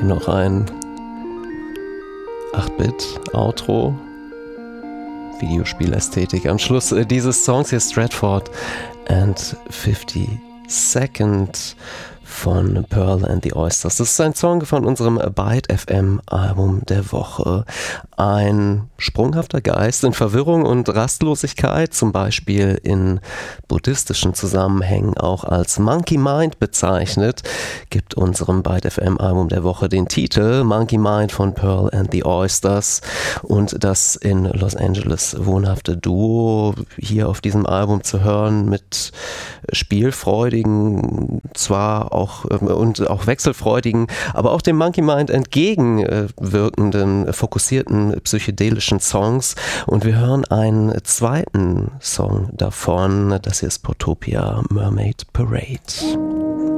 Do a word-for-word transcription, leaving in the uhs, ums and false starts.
noch ein acht-Bit-Outro, Videospielästhetik am Schluss äh, dieses Songs hier, Stratford and fifty Second von Pearl and the Oysters. Das ist ein Song von unserem Byte F M Album der Woche. Ein sprunghafter Geist in Verwirrung und Rastlosigkeit, zum Beispiel in buddhistischen Zusammenhängen auch als Monkey Mind bezeichnet, gibt unserem Byte F M Album der Woche den Titel Monkey Mind von Pearl and the Oysters, und das in Los Angeles wohnhafte Duo hier auf diesem Album zu hören mit spielfreudigen, zwar auch und auch wechselfreudigen, aber auch dem Monkey Mind entgegenwirkenden, fokussierten psychedelischen Songs. Und wir hören einen zweiten Song davon. Das hier ist Portopia Mermaid Parade.